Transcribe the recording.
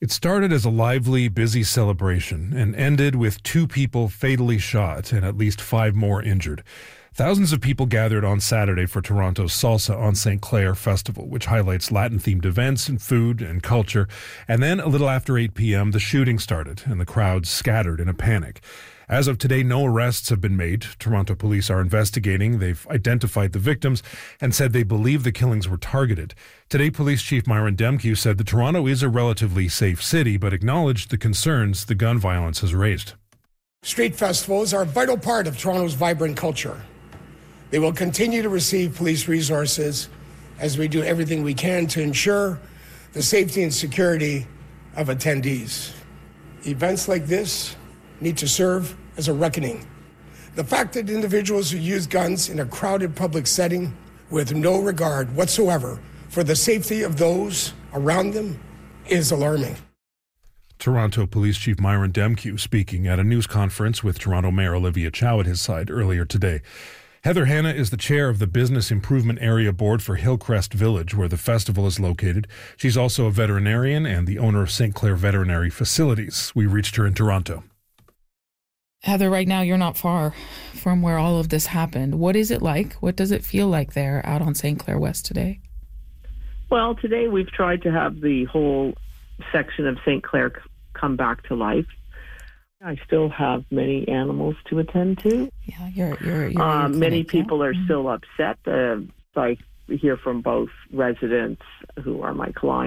It started as a lively, busy celebration and ended with 2 people fatally shot and at least 5 more injured. Thousands of people gathered on Saturday for Toronto's Salsa on St. Clair Festival, which highlights Latin-themed events and food and culture. And then, a little after 8 p.m., the shooting started, and the crowd scattered in a panic. As of today, no arrests have been made. Toronto police are investigating. They've identified the victims and said they believe the killings were targeted. Today, Police Chief Myron Demkiw said that Toronto is a relatively safe city, but acknowledged the concerns the gun violence has raised. Street festivals are a vital part of Toronto's vibrant culture. They will continue to receive police resources as we do everything we can to ensure the safety and security of attendees. Events like this need to serve as a reckoning. The fact that individuals who use guns in a crowded public setting with no regard whatsoever for the safety of those around them is alarming. Toronto Police Chief Myron Demkiw speaking at a news conference with Toronto Mayor Olivia Chow at his side earlier today. Heather Hanna is the chair of the Business Improvement Area Board for Hillcrest Village, where the festival is located. She's also a veterinarian and the owner of St. Clair Veterinary Facilities. We reached her in Toronto. Heather, right now you're not far from where all of this happened. What is it like? What does it feel like there out on St. Clair West today? Well, today we've tried to have the whole section of St. Clair come back to life. I still have many animals to attend to. Yeah, you're many people are still upset. I hear from both residents who are my clients